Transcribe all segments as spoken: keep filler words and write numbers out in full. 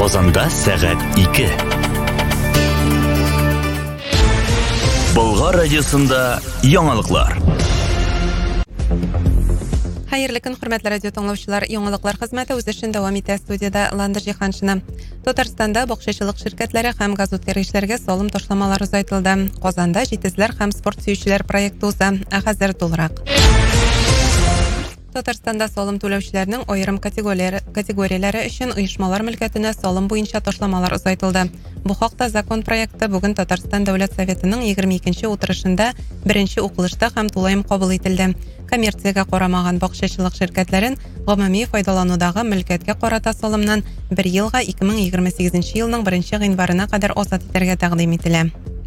Казанда сәгать ике. Болгар радиосында яңалыклар. Хәерле көн, хөрмәтле радио тыңлаучылар, яңалыклар хезмәте үз эшен дәвам итә. Студияда Ландыр Җиһаншина. Татарстанда бакчачылык ширкәтләре һәм газ үткәргечләргә салым ташламалары озайтылды. Казанда җитезләр һәм спорт сөючеләр проекты уза. Ә хәзер тулырак. Татарстанда салым түләүчеләрнең аерым категорияләре, категорияләре өчен оешмалар мөлкәтенә салым буенча ташламалар озайтылды. Бу хакта закон проекты бүген Татарстан Дәүләт Советының егерме икенче утырышында беренче укылышта һәм тулаем кабул ителде. Коммерциягә карамаган бакчачылык ширкәтләрен гомуми файдаланудагы мөлкәткә карата салымнан бер елга ике мең егерме сигезенче елның беренче гыйнварына кадәр азат итәргә тәкъдим ителә.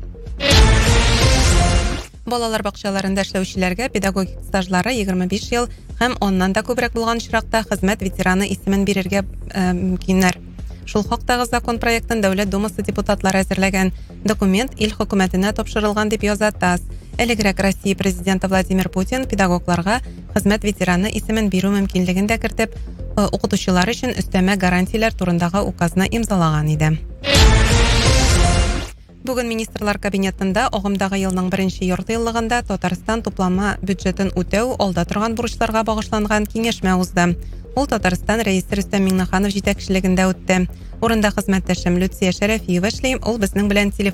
Балалар бакчаларында эшләүчеләргә педагогик стажлары егерме биш ел һәм оннан да күбрәк булган очракта хезмәт ветераны исемен бирергә мөмкиннәр. Шул хакта закон проектын Дәүләт Думасы депутатлары әзерләгән. Документ ил хөкүмәтенә тапшырылган дип яза ТАСС. Элегрәк Россия президенты Владимир Путин педагогларга хезмәт ветераны исемен бирү мөмкинлеген дә кертеп, укытучылар өчен өстәмә гарантияләр турындагы указны имзалаган иде. Бүген министрлар кабинетында агымдагы елның беренче яртыеллыгында Татарстан туплама бюджетын үтәү алда торган бурычларга багышланган киңәшмә узды. Ул Татарстан рәисе Рөстәм Миңнеханов җитәкчелегендә үтте. Урында хезмәттәшем Люция Шәрәфиева эшли, ул безнең белән телефон